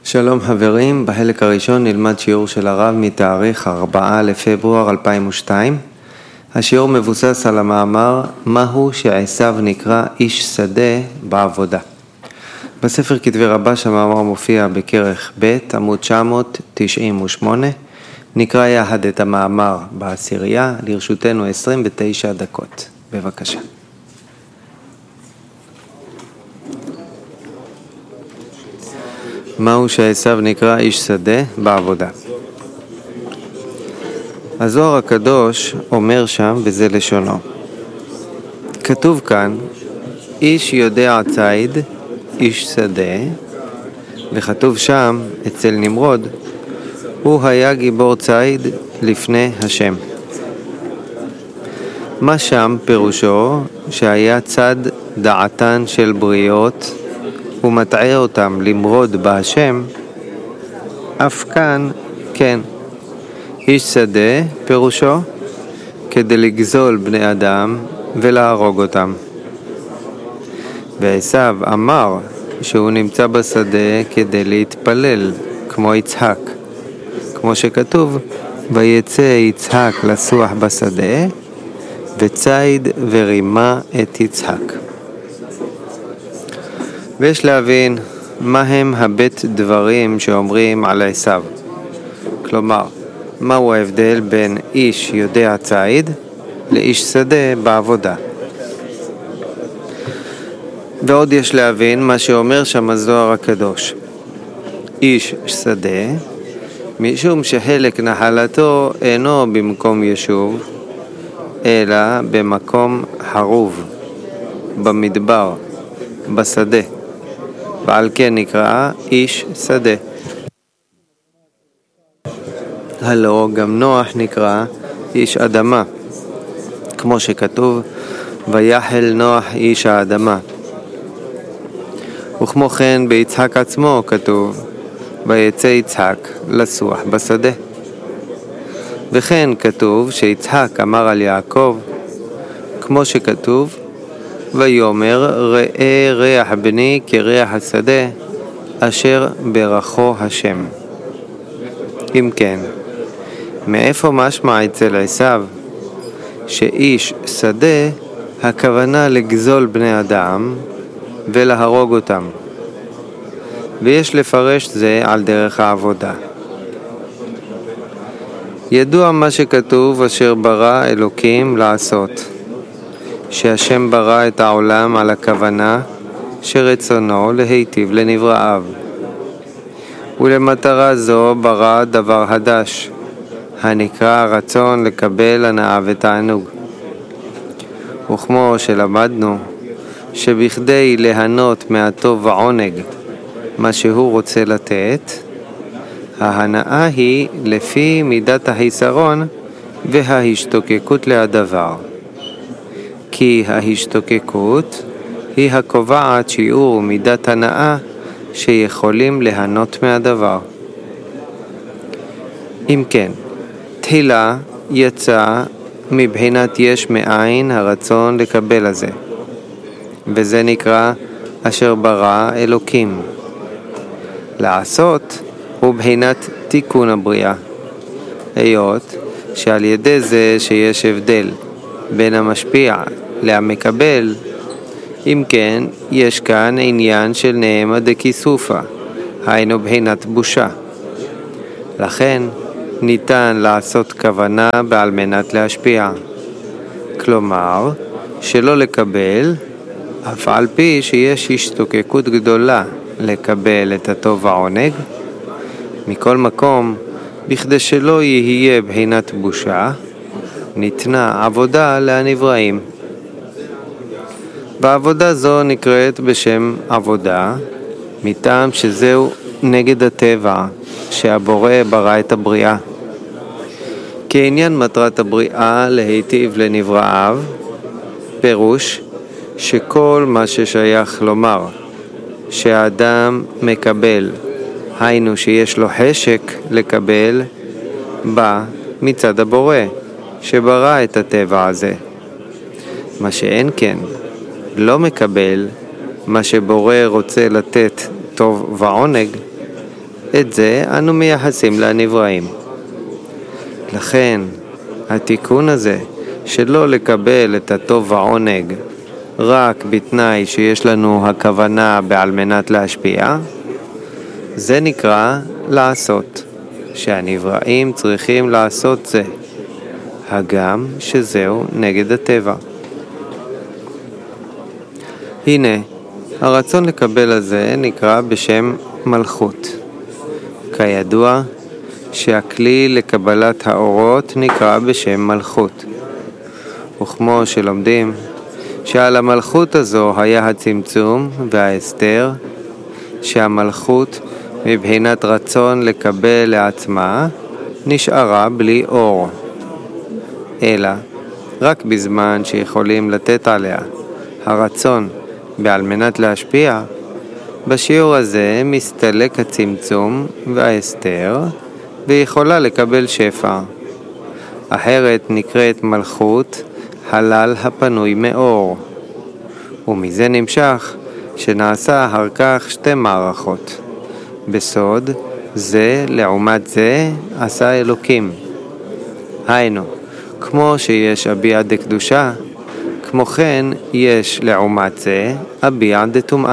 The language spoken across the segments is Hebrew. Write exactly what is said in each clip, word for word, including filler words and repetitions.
שלום חברים, בחלק הראשון נלמד שיעור של הרב מתאריך ארבעה לפברואר אלפיים ושתיים. השיעור מבוסס על המאמר מהו שעשיו נקרא איש שדה בעבודה. בספר כתבי רבש המאמר מופיע בכרך ב' עמוד תשע מאות תשעים ושמונה. נקרא יחד את המאמר בעשירייה, לרשותנו עשרים ותשע דקות. בבקשה. מהו שעשיו נקרא איש שדה בעבודה. הזוהר הקדוש אומר שם, וזה לשונו. כתוב כאן, איש יודע ציד, איש שדה, וכתוב שם, אצל נמרוד, הוא היה גיבור ציד לפני השם. מה שם פירושו שהיה צד דעתן של בריות, ומטעה אותם למרוד בהשם, אף כאן כן. איש שדה פירושו כדי לגזול בני אדם ולהרוג אותם. ועשיו אמר שהוא נמצא בשדה כדי להתפלל כמו יצחק, כמו שכתוב, ויצא יצחק לסוח בשדה וציד ורימה את יצחק. ויש להבין מהם הבית דברים שאומרים על עשיו. כלומר, מהו ההבדל בין איש יודע ציד לאיש שדה בעבודה. ועוד יש להבין מה שאומר שם הזוהר הקדוש. איש שדה, משום שחלק נחלתו אינו במקום יישוב, אלא במקום חרוב, במדבר, בשדה. ועל כן נקרא איש שדה. הלא גם נוח נקרא איש אדמה, כמו שכתוב, ויחל נוח איש האדמה. וכמו כן ביצחק עצמו כתוב, ויצא יצחק לסוח בשדה. וכן כתוב שיצחק אמר על יעקב, כמו שכתוב, ויאמר ראה ריח בני כריח השדה אשר ברכו השם. אם כן, מאיפה משמע אצל עשיו שאיש שדה הכוונה לגזול בני אדם ולהרוג אותם, ויש לפרש זה על דרך העבודה. ידוע מה שכתוב אשר ברא אלוקים לעשות, שהשם ברא את העולם על הכוונה שרצונו להיטיב לנבראיו. ולמטרה זו ברא דבר חדש, הנקרא רצון לקבל הנאה ותענוג. וכמו שלמדנו, שבכדי ליהנות מהטוב ועונג מה שהוא רוצה לתת, ההנאה היא לפי מידת החיסרון וההשתוקקות להדבר. כי ההשתוקקות היא הקובעת שיעור מידת הנאה שיכולים ליהנות מהדבר. אם כן, תחילה יצא מבחינת יש מאין הרצון לקבל הזה, וזה נקרא אשר ברא אלוקים. לעשות הוא בחינת תיקון הבריאה, היות שעל ידי זה שיש הבדל בין המשפיע למקבל, אם כן יש כאן עניין של נעמה דקיסופה, היינו בחינת בושה. לכן ניתן לעשות כוונה בעל מנת להשפיע, כלומר שלא לקבל, אף על פי שיש השתוקקות גדולה לקבל את הטוב העונג. מכל מקום, בכדי שלא יהיה בחינת בושה, ניתנה עבודה לנבראים. בעבודה זו נקראת בשם עבודה, מטעם שזהו נגד הטבע שהבורא ברא את הבריאה. כעניין מטרת הבריאה להיטיב לנבראיו, פירוש שכל מה ששייך לומר שהאדם מקבל, היינו שיש לו חשק לקבל, בא מצד הבורא שברא את הטבע הזה. מה שאין כן, לא מקבל מה שבורא רוצה לתת טוב ועונג, את זה אנו מייחסים לנבראים. לכן, התיקון הזה, שלא לקבל את הטוב והעונג, רק בתנאי שיש לנו הכוונה בעל מנת להשפיע, זה נקרא לעשות, שהנבראים צריכים לעשות זה, הגם שזהו נגד הטבע. הנה, הרצון לקבל הזה נקרא בשם מלכות. כידוע שהכלי לקבלת האורות נקרא בשם מלכות. וכמו שלומדים שעל המלכות הזו היה הצמצום וההסתר, שהמלכות מבחינת רצון לקבל לעצמה נשארה בלי אור, אלא רק בזמן שיכולים לתת עליה הרצון בעל מנת להשפיע, בשיעור הזה מסתלק הצמצום וההסתר ויכולה לקבל שפע. אחרת נקראת מלכות הלל הפנוי מאור, ומזה נמשך שנעשה אחר כך שתי מערכות. בסוד, זה לעומת זה עשה אלוקים. היינו, כמו שיש אביע דקדושה, כמו כן יש לעומת זה אביע דטומאה.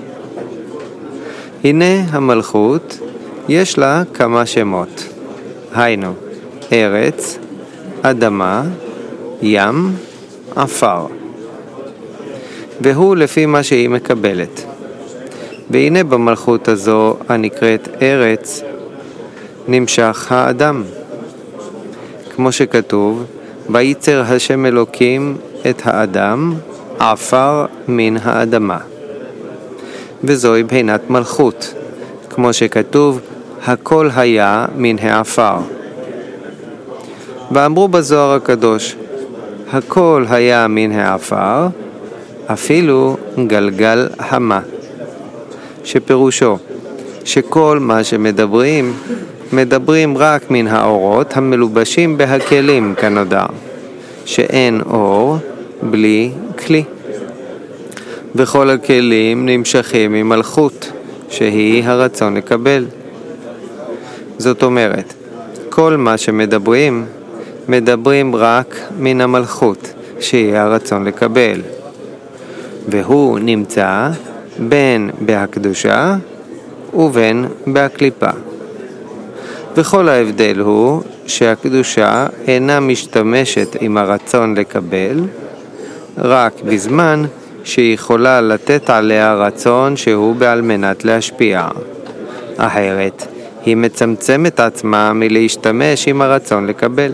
הנה המלכות יש לה כמה שמות. היינו, ארץ, אדמה, ים, עפר. והוא לפי מה שהיא מקבלת. והנה במלכות הזו הנקראת ארץ נמשך האדם. כמו שכתוב, וייצר השם אלוקים את האדם עפר מן האדמה. וזוהי בחינת מלכות, כמו שכתוב, הכל היה מן העפר. ואמרו בזוהר הקדוש, הכל היה מן העפר, אפילו גלגל המה. שפירושו, שכל מה שמדברים, מדברים רק מן האורות המלובשים בהכלים כנודע, שאין אור בלי כלי. וכל הכלים נמשכים ממלכות, שהיא הרצון לקבל. זאת אומרת, כל מה שמדברים, מדברים רק מן המלכות, שהיא הרצון לקבל. והוא נמצא בין בהקדושה ובין בהקליפה. וכל ההבדל הוא שהקדושה אינה משתמשת עם הרצון לקבל, רק בזמן שהיא יכולה לתת עליה רצון שהוא בעל מנת להשפיע. אחרת, היא מצמצמת עצמה מלהשתמש עם הרצון לקבל.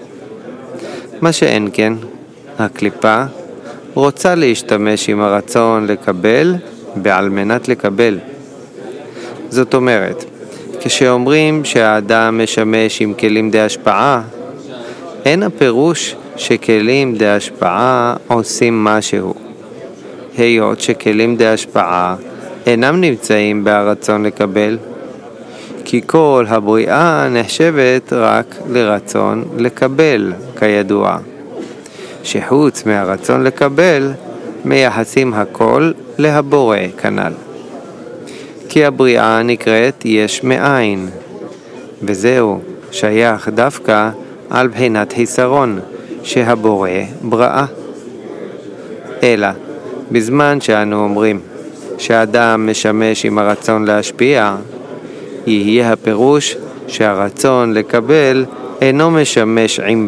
מה שאין כן, הקליפה רוצה להשתמש עם הרצון לקבל בעל מנת לקבל. זאת אומרת, כשאומרים שהאדם משמש עם כלים די השפעה, אין הפירוש שכלים די השפעה עושים משהו. היות שכלים די השפעה אינם נמצאים ברצון לקבל, כי כל הבריאה נחשבת רק לרצון לקבל, כידוע. שחוץ מהרצון לקבל, מייחסים הכל להבורא כנ"ל. כי הבריאה נקראת יש מאין, וזהו שייך דווקא על בחינת חיסרון, שהבורא בראה. אלא, בזמן שאנו אומרים שהאדם משמש עם הרצון להשפיע, יהיה הפירוש שהרצון לקבל אינו משמש עם